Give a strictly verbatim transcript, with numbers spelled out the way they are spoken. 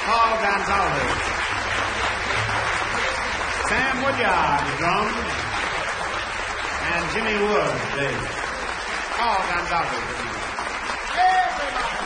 Paul Gonzalez. Sam Woodyard, drums. And Jimmy Wood, bass. Paul Gonzalez. Everybody.